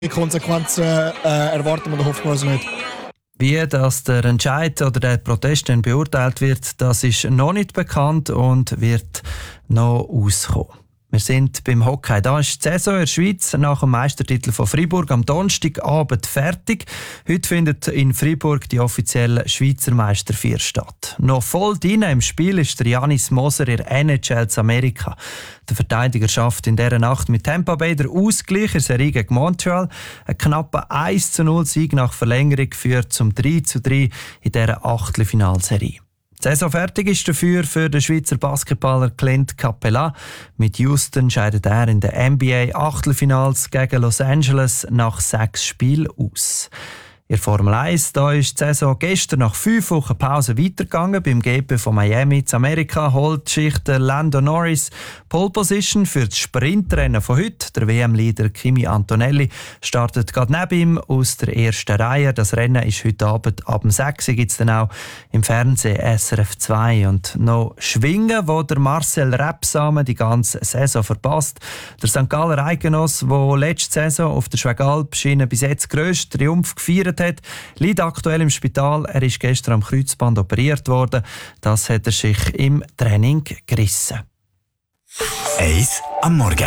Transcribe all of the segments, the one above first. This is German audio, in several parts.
Konsequenzen erwarten oder hoffen wir also nicht. Wie das der Entscheid oder der Protest dann beurteilt wird, das ist noch nicht bekannt und wird noch auskommen. Wir sind beim Hockey. Da ist die Saison in der Schweiz nach dem Meistertitel von Freiburg am Donnerstagabend fertig. Heute findet in Freiburg die offizielle Schweizer Meisterfeier statt. Noch voll drin im Spiel ist der Janis Moser in der NHL zu Amerika. Der Verteidiger schafft in dieser Nacht mit Tampa Bay den Ausgleich in der Serie gegen Montreal. Ein knapper 1:0 Sieg nach Verlängerung führt zum 3:3 in dieser Achtelfinalserie. Die Saison fertig ist dafür für den Schweizer Basketballer Clint Capela. Mit Houston scheidet er in den NBA Achtelfinals gegen Los Angeles nach 6 Spielen aus. In der Formel 1 da ist die Saison gestern nach 5 Wochen Pause weitergegangen. Beim GP von Miami zu Amerika holt Schichter Lando Norris Pole Position für das Sprintrennen von heute. Der WM-Leader Kimi Antonelli startet gerade neben ihm aus der ersten Reihe. Das Rennen ist heute Abend ab 6 Uhr, gibt es dann auch im Fernsehen SRF 2. Und noch Schwingen, wo der Marcel Rebsamen die ganze Saison verpasst. Der St. Galler Eigenoss, der letzte Saison auf der Schwegalp-Schiene bis jetzt grössten Triumph gefeiert hat, liegt aktuell im Spital. Er ist gestern am Kreuzband operiert worden. Das hat er sich im Training gerissen. Eis am Morgen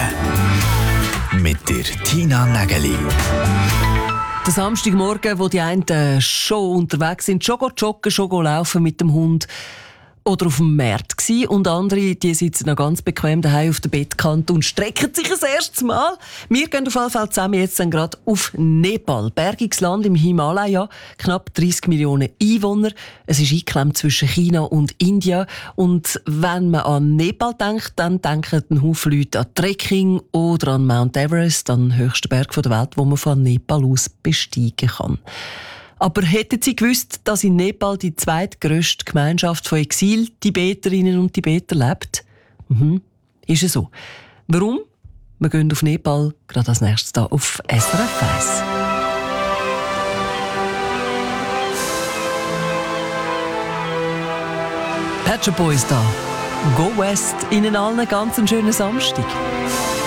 mit der Tina Nägeli. Der Samstagmorgen, wo die einen schon unterwegs sind, schon joggen, schon laufen mit dem Hund oder auf dem Markt gsi, und andere, die sitzen noch ganz bequem daheim auf der Bettkante und strecken sich das erste Mal. Wir gehen auf jeden Fall zusammen jetzt dann gerade auf Nepal. Bergungsland im Himalaya, knapp 30 Millionen Einwohner. Es ist eingeklemmt zwischen China und Indien. Und wenn man an Nepal denkt, dann denken ein Haufen Leute an Trekking oder an Mount Everest, den höchsten Berg der Welt, wo man von Nepal aus besteigen kann. Aber hätten Sie gewusst, dass in Nepal die zweitgrösste Gemeinschaft von Exil-Tibeterinnen und Tibeter lebt? Ist es so. Warum? Wir gehen auf Nepal, gerade als nächstes hier auf SRF 1. Pet Shop Boys da. Go West. Ihnen allen ganz einen schönen Samstag.